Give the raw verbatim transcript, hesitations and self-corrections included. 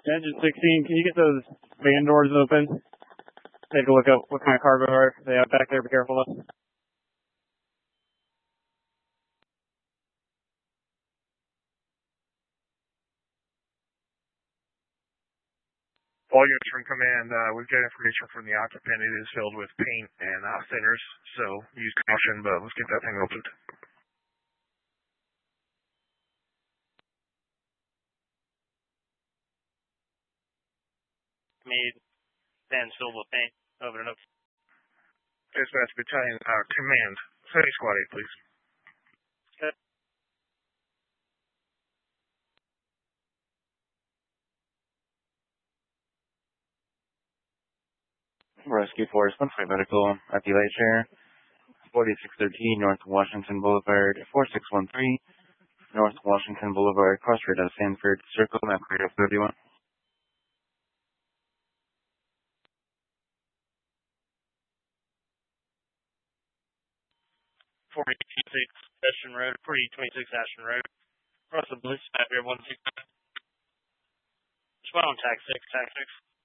Engine sixteen, can you get those van doors open? Take a look up what kind of cargo are they have back there. Be careful of. All units from command, uh, we've got information from the occupant. It is filled with paint and uh, thinners, so use caution, but let's get that thing opened. Made Van filled with paint. Over and up. Dispatch Battalion, uh, command, Sunny Squad eight, please. Okay. Rescue Force, one five medical at the light chair, forty-six thirteen North Washington Boulevard, four six one three North Washington Boulevard, crossroad of Sanford Circle, map clear of thirty-one. forty twenty-six Ashton Road, forty twenty-six Ashton Road. Cross the blue map here, one six. Spot on tax six, tax six.